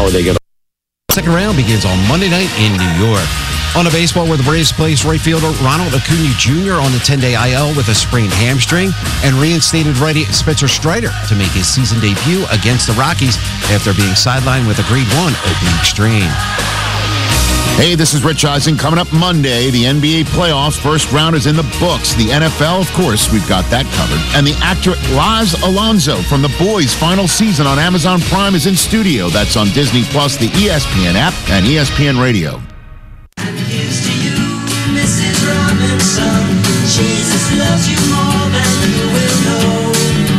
power they get. Second round begins on Monday night in New York. On a baseball where the Braves placed right fielder Ronald Acuna Jr. on the 10-day IL with a sprained hamstring and reinstated righty Spencer Strider to make his season debut against the Rockies after being sidelined with a grade 1 oblique strain. Hey, this is Rich Eisen. Coming up Monday, the NBA playoffs. First round is in the books. The NFL, of course, we've got that covered. And the actor Laz Alonso from The Boys' final season on Amazon Prime is in studio. That's on Disney+, the ESPN app, and ESPN Radio. And here's to you, Mrs. Robinson. Jesus loves you more than you will know.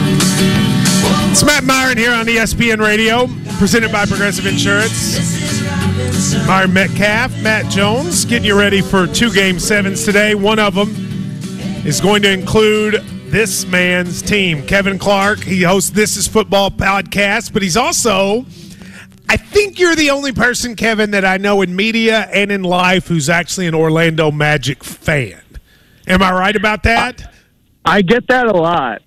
It's Matt Myron here on ESPN Radio, presented by Progressive Insurance. Myron Metcalf, Matt Jones, getting you ready for 2 Game 7s today. One of them is going to include this man's team, Kevin Clark. He hosts This Is Football podcast, but he's also, I think you're the only person, Kevin, that I know in media and in life who's actually an Orlando Magic fan. Am I right about that? I get that a lot.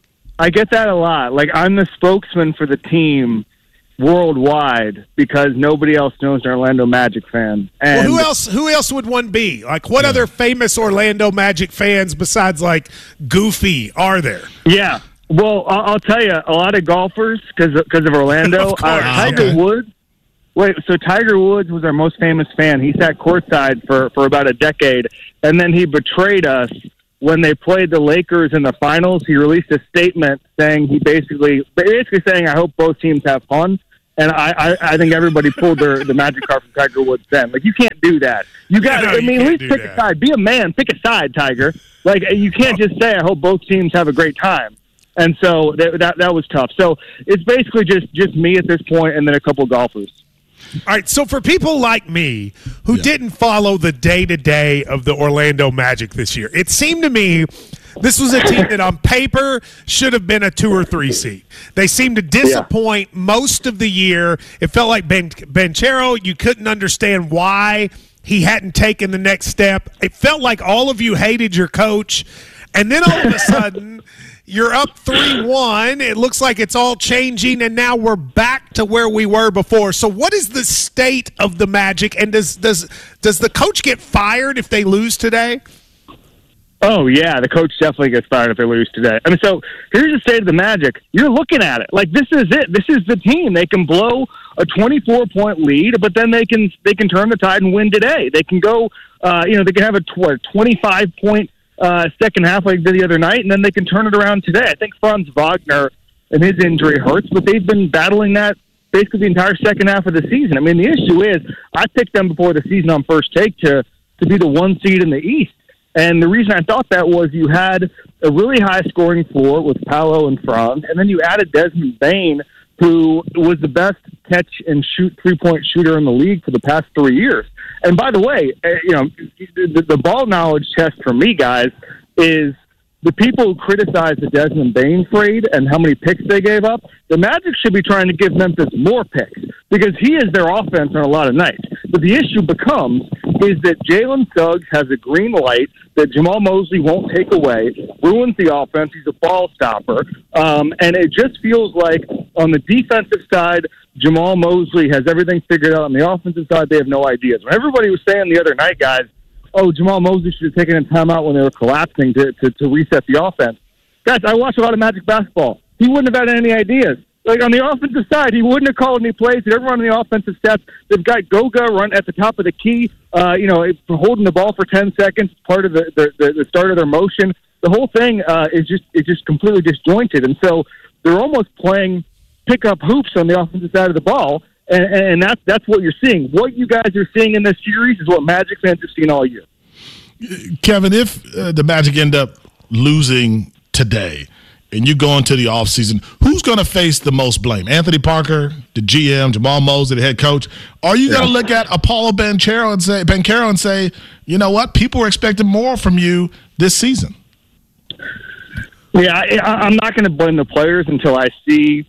Like, I'm the spokesman for the team worldwide because nobody else knows an Orlando Magic fan. And well, who else would one be? Like, what other famous Orlando Magic fans besides, like, Goofy are there? Yeah. Well, I'll tell you, a lot of golfers because of Orlando. Tiger Woods. Wait, so Tiger Woods was our most famous fan. He sat courtside for about a decade, and then he betrayed us when they played the Lakers in the finals. He released a statement saying basically saying, I hope both teams have fun. And I think everybody pulled the Magic card from Tiger Woods then. Like, you can't do that. You got at least pick a side. Be a man. Pick a side, Tiger. Like, you can't just say, I hope both teams have a great time. And so that was tough. So it's basically just me at this point and then a couple golfers. All right, so for people like me who didn't follow the day-to-day of the Orlando Magic this year, it seemed to me this was a team that on paper should have been a 2 or 3 seed. They seemed to disappoint most of the year. It felt like Banchero, you couldn't understand why he hadn't taken the next step. It felt like all of you hated your coach, and then all of a sudden you're up 3-1. It looks like it's all changing, and now we're back to where we were before. So what is the state of the Magic, and does the coach get fired if they lose today? Oh, yeah, the coach definitely gets fired if they lose today. I mean, so here's the state of the Magic. You're looking at it. Like, this is it. This is the team. They can blow a 24-point lead, but then they can turn the tide and win today. They can go, they can have a 25-point second half like the other night, and then they can turn it around today. I think Franz Wagner and his injury hurts, but they've been battling that basically the entire second half of the season. I mean, the issue is I picked them before the season on First Take to be the 1 seed in the East. And the reason I thought that was you had a really high-scoring floor with Paolo and Franz, and then you added Desmond Bane, who was the best catch-and-shoot three-point shooter in the league for the past 3 years. And by the way, the ball knowledge test for me, guys, is the people who criticize the Desmond Bane trade and how many picks they gave up, the Magic should be trying to give Memphis more picks because he is their offense on a lot of nights. But the issue becomes is that Jalen Suggs has a green light that Jamal Mosley won't take away, ruins the offense. He's a ball stopper. And it just feels like on the defensive side, Jamal Mosley has everything figured out. On the offensive side, they have no ideas. When everybody was saying the other night, guys, oh, Jamal Mosley should have taken a timeout when they were collapsing to reset the offense. Guys, I watch a lot of Magic basketball. He wouldn't have had any ideas. Like, on the offensive side, he wouldn't have called any plays. Everyone on the offensive steps, they've got Goga run at the top of the key, holding the ball for 10 seconds, part of the start of their motion. The whole thing is just completely disjointed. And so they're almost playing pick-up hoops on the offensive side of the ball, and that's what you're seeing. What you guys are seeing in this series is what Magic fans have seen all year. Kevin, if the Magic end up losing today and you go into the offseason, who's going to face the most blame? Anthony Parker, the GM, Jamal Mosley, the head coach? Are you going to look at Apollo Banchero and say, you know what, people are expecting more from you this season? Yeah, I'm not going to blame the players until I see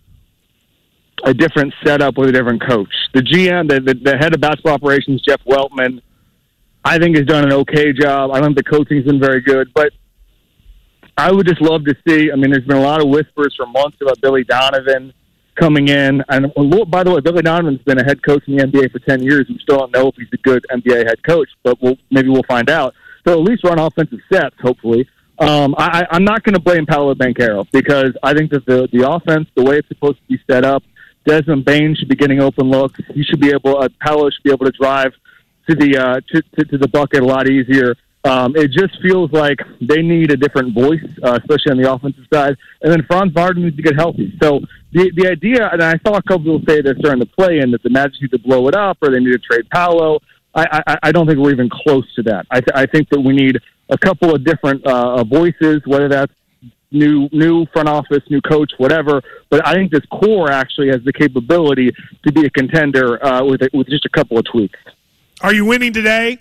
a different setup with a different coach. The GM, the head of basketball operations, Jeff Weltman, I think has done an okay job. I don't think the coaching's been very good, but I would just love to see. I mean, there's been a lot of whispers for months about Billy Donovan. coming in. And by the way, Billy Donovan's been a head coach in the NBA for 10 years. We still don't know if he's a good NBA head coach, but maybe we'll find out. So at least run offensive sets, hopefully. I'm not going to blame Paolo Banchero because I think that the offense, the way it's supposed to be set up, Desmond Bane should be getting open looks. He should be able. Paolo should be able to drive to the bucket a lot easier. It just feels like they need a different voice, especially on the offensive side. And then Franz Wagner needs to get healthy. So the idea, and I saw a couple people say this during the play-in, that the Magic need to blow it up or they need to trade Paolo. I don't think we're even close to that. I think that we need a couple of different voices, whether that's new front office, new coach, whatever. But I think this core actually has the capability to be a contender with just a couple of tweaks. Are you winning today?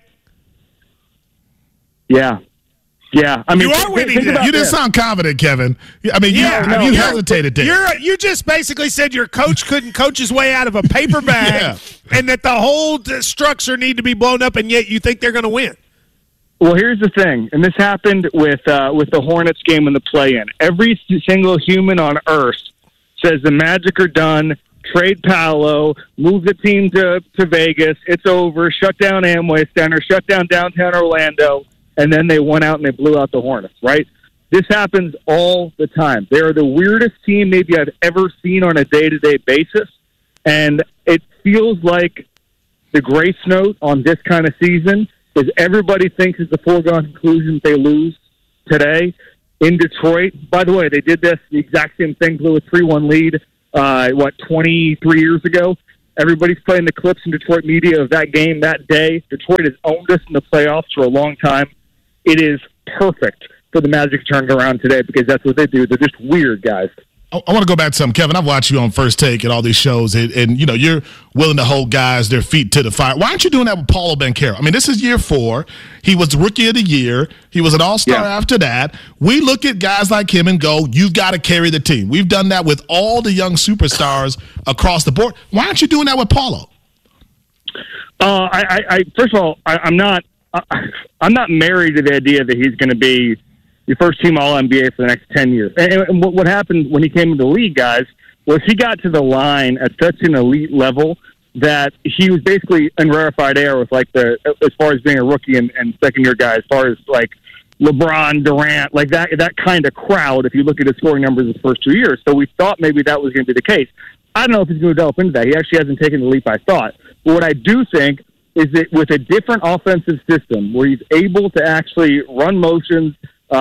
Yeah. I mean, you are winning today. You didn't sound confident, Kevin. I mean, you hesitated there. You just basically said your coach couldn't coach his way out of a paper bag and that the whole structure need to be blown up, and yet you think they're going to win. Well, here's the thing, and this happened with the Hornets game in the play-in. Every single human on earth says the Magic are done, trade Paolo, move the team to Vegas, it's over, shut down Amway Center, shut down downtown Orlando, and then they went out and they blew out the Hornets, right? This happens all the time. They are the weirdest team maybe I've ever seen on a day-to-day basis, and it feels like the grace note on this kind of season is everybody thinks it's a foregone conclusion if they lose today in Detroit. By the way, they did the exact same thing, blew a 3-1 lead, 23 years ago. Everybody's playing the clips in Detroit media of that game that day. Detroit has owned us in the playoffs for a long time. It is perfect for the Magic to turn it around today because that's what they do. They're just weird guys. I want to go back to something, Kevin. I've watched you on First Take and all these shows, and you know you're willing to hold guys their feet to the fire. Why aren't you doing that with Paolo Banchero? I mean, this is year 4. He was the Rookie of the Year. He was an All-Star after that. We look at guys like him and go, "You've got to carry the team." We've done that with all the young superstars across the board. Why aren't you doing that with Paolo? First of all, I'm not married to the idea that he's going to be your first team All-NBA for the next 10 years. And what happened when he came into the league, guys, was he got to the line at such an elite level that he was basically in rarefied air with as far as being a rookie and second-year guy, as far as like LeBron, Durant, like that kind of crowd, if you look at his scoring numbers his first 2 years. So we thought maybe that was going to be the case. I don't know if he's going to develop into that. He actually hasn't taken the leap I thought. But what I do think is that with a different offensive system where he's able to actually run motions,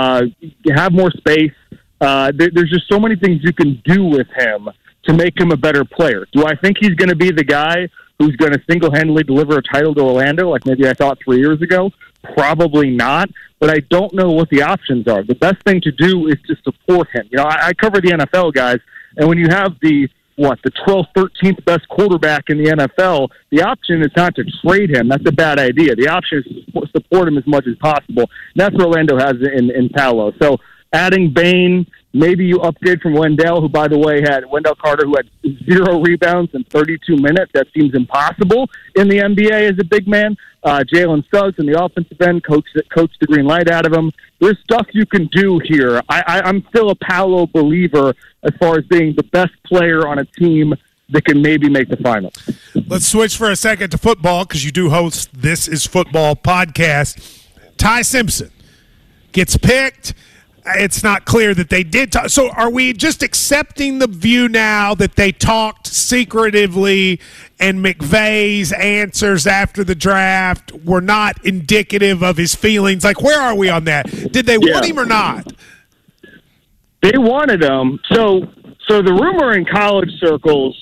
have more space. There's just so many things you can do with him to make him a better player. Do I think he's going to be the guy who's going to single-handedly deliver a title to Orlando like maybe I thought 3 years ago? Probably not, but I don't know what the options are. The best thing to do is to support him. You know, I cover the NFL, guys, and when you have the 12th, 13th best quarterback in the NFL, the option is not to trade him. That's a bad idea. The option is to support him as much as possible. And that's what Orlando has in Paolo. So adding Bane, maybe you upgrade from Wendell, who, by the way, had Wendell Carter, who had 0 rebounds in 32 minutes. That seems impossible in the NBA as a big man. Jalen Suggs in the offensive end coached the green light out of him. There's stuff you can do here. I'm still a Paolo believer as far as being the best player on a team that can maybe make the finals. Let's switch for a second to football because you do host This Is Football podcast. Ty Simpson gets picked. It's not clear that they did talk. So are we just accepting the view now that they talked secretively and McVay's answers after the draft were not indicative of his feelings? Like, where are we on that? Did they want him or not? They wanted him. So the rumor in college circles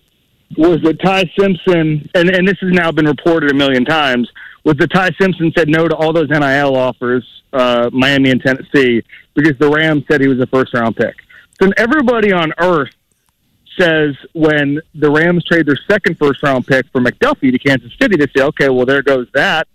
was that Ty Simpson, and this has now been reported a million times, was that Ty Simpson said no to all those NIL offers, Miami and Tennessee, because the Rams said he was a first-round pick. So everybody on earth says when the Rams trade their second first-round pick for McDuffie to Kansas City, they say, okay, well, there goes that.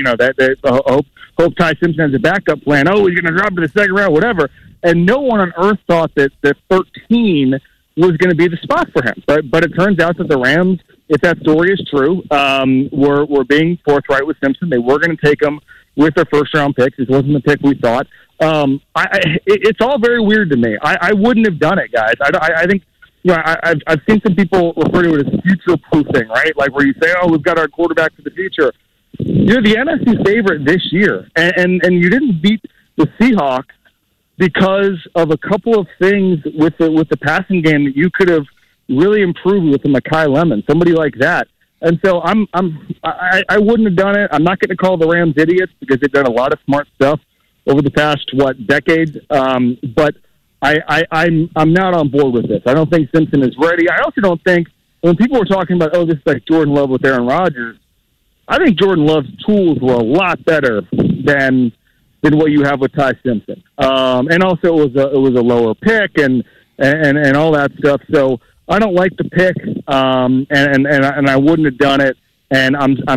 Hope Ty Simpson has a backup plan. Oh, he's going to drop to the second round, whatever. And no one on earth thought that 13 was going to be the spot for him. But it turns out that the Rams, if that story is true, were being forthright with Simpson. They were going to take him with their first-round picks. This wasn't the pick we thought. It's all very weird to me. I wouldn't have done it, guys. I think I've seen some people refer to it as future proofing, right? Like where you say, "Oh, we've got our quarterback for the future." You're the NFC favorite this year, and you didn't beat the Seahawks because of a couple of things with the passing game that you could have really improved with a Mekhi Lemon, somebody like that. And so I wouldn't have done it. I'm not going to call the Rams idiots because they've done a lot of smart stuff over the past decade. But I'm not on board with this. I don't think Simpson is ready. I also don't think when people were talking about, oh, this is like Jordan Love with Aaron Rodgers. I think Jordan Love's tools were a lot better than what you have with Ty Simpson. And also it was a lower pick and all that stuff. So I don't like the pick, and I wouldn't have done it. And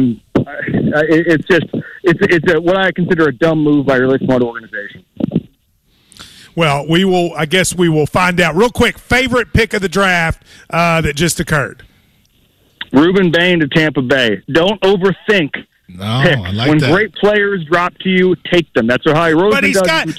it's what I consider a dumb move by a really smart organization. Well, I guess we will find out real quick. Favorite pick of the draft that just occurred. Ruben Bain to Tampa Bay. Don't overthink. No, I like when that. great players drop to you, take them. That's what Howie Rosen does.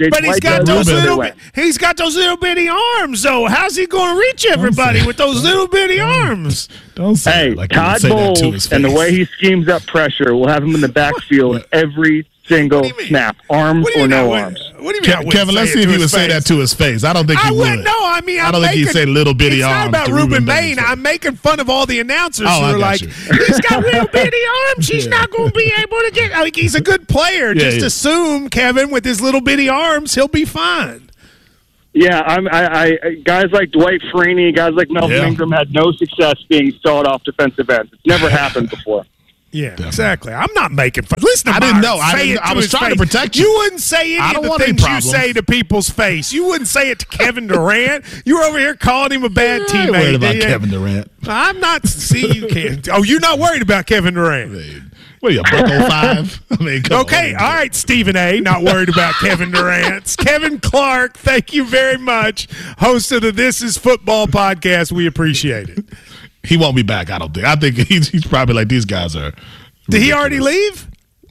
He's got those little bitty arms, though. How's he going to reach everybody with those little bitty arms? Don't say it like Todd Bowles and the way he schemes up pressure will have him in the backfield every single snap, arms or no arms. What do you mean? Kevin, let's see if he would say that to his face. I don't think he would. No, I mean, I don't think he'd say little bitty arms. It's not about Ruben Bain. I'm making fun of all the announcers who are like, he's got little bitty arms. He's not going to be able to get. I mean, he's a good player. Just assume, Kevin, with his little bitty arms, he'll be fine. Yeah, I guys like Dwight Freeney, guys like Melvin Ingram had no success being sawed off defensive ends. It's never happened before. Yeah, definitely. Exactly. I'm not making fun. Listen, I didn't know. I was trying to protect you. You wouldn't say any of the things you say to people's face. You wouldn't say it to Kevin Durant. You were over here calling him a bad teammate. I'm worried about Kevin Durant. I'm not. See, you can't. Oh, you're not worried about Kevin Durant. What are you, $1.05? I mean, okay, all right, Stephen A. Not worried about Kevin Durant. Kevin Clark, thank you very much. Host of the This Is Football podcast. We appreciate it. He won't be back, I don't think. I think he's probably like, these guys are ridiculous. Did he already leave?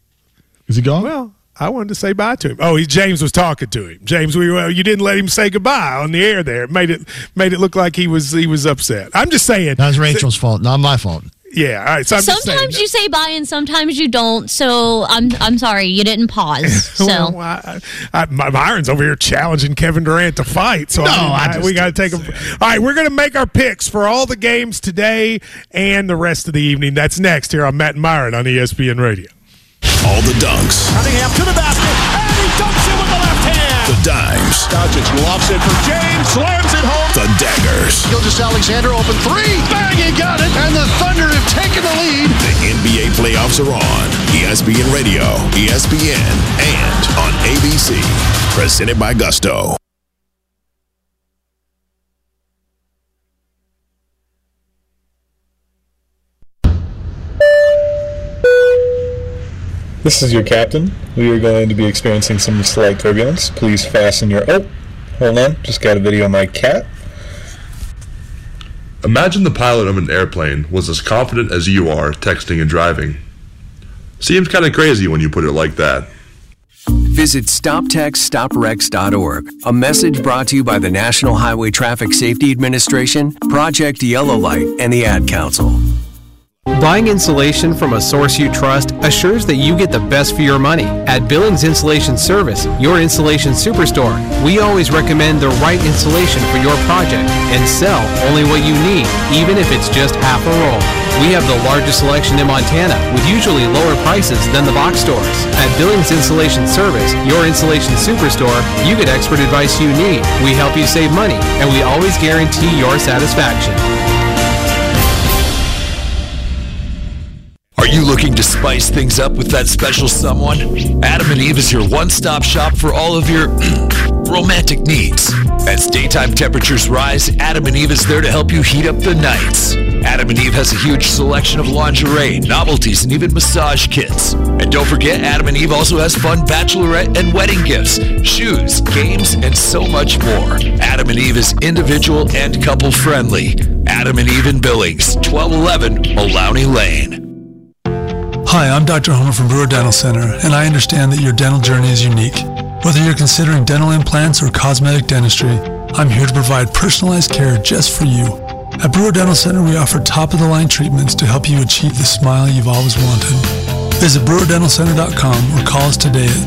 Is he gone? Well, I wanted to say bye to him. Oh, James was talking to him. James, you didn't let him say goodbye on the air there. It made it look like he was upset. I'm just saying. That was Rachel's fault, not my fault. Yeah, all right. So sometimes you say bye and sometimes you don't. So I'm sorry, you didn't pause. So Myron's over here challenging Kevin Durant to fight. So we got to take him. All right, we're going to make our picks for all the games today and the rest of the evening. That's next here on Matt and Myron on ESPN Radio. All the dunks. Cunningham to the basket, and he dunks it with the left hand. The dimes. Doncic lofts it for James, slams it home. The daggers. Gilgeous-Alexander open three. Bang, he got it. And the Thunder have taken the lead. The NBA playoffs are on. ESPN Radio, ESPN, and on ABC. Presented by Gusto. This is your captain. We are going to be experiencing some slight turbulence. Please fasten your... Oh, hold on. Just got a video of my cat. Imagine the pilot of an airplane was as confident as you are texting and driving. Seems kind of crazy when you put it like that. Visit StopTextStopWrecks.org. A message brought to you by the National Highway Traffic Safety Administration, Project Yellow Light, and the Ad Council. Buying insulation from a source you trust assures that you get the best for your money. At Billings Insulation Service, your insulation superstore, we always recommend the right insulation for your project and sell only what you need, even if it's just half a roll. We have the largest selection in Montana with usually lower prices than the box stores. At Billings Insulation Service, your insulation superstore, you get expert advice you need. We help you save money, and we always guarantee your satisfaction. Are you looking to spice things up with that special someone? Adam and Eve is your one-stop shop for all of your romantic needs. As daytime temperatures rise, Adam and Eve is there to help you heat up the nights. Adam and Eve has a huge selection of lingerie, novelties, and even massage kits. And don't forget, Adam and Eve also has fun bachelorette and wedding gifts, shoes, games, and so much more. Adam and Eve is individual and couple-friendly. Adam and Eve in Billings, 1211 Maloney Lane. Hi, I'm Dr. Homer from Brewer Dental Center, and I understand that your dental journey is unique. Whether you're considering dental implants or cosmetic dentistry, I'm here to provide personalized care just for you. At Brewer Dental Center, we offer top-of-the-line treatments to help you achieve the smile you've always wanted. Visit brewerdentalcenter.com or call us today at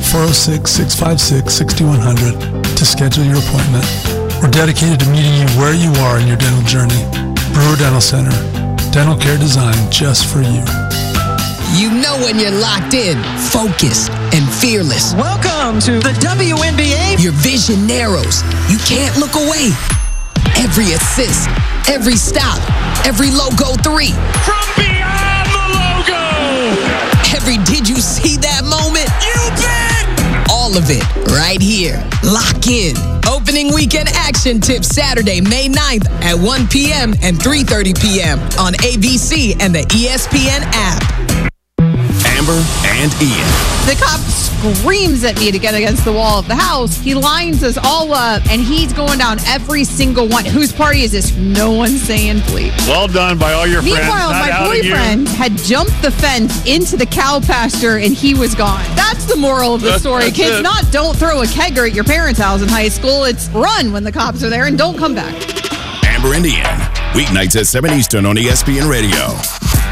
406-656-6100 to schedule your appointment. We're dedicated to meeting you where you are in your dental journey. Brewer Dental Center. Dental care designed just for you. You know when you're locked in, focused, and fearless. Welcome to the WNBA. Your vision narrows. You can't look away. Every assist, every stop, every logo 3. From beyond the logo. Every did you see that moment? You bet. All of it right here. Lock in. Opening weekend action tips Saturday, May 9th at 1 p.m. and 3:30 p.m. on ABC and the ESPN app. Amber and Ian. The cop screams at me to get against the wall of the house. He lines us all up, and he's going down every single one. Whose party is this? No one's saying bleep. Well done by all your friends. Meanwhile, my boyfriend had jumped the fence into the cow pasture, and he was gone. That's the moral of the story. Kids, not don't throw a kegger at your parents' house in high school. It's run when the cops are there and don't come back. Amber and Ian. Weeknights at 7 Eastern on ESPN Radio.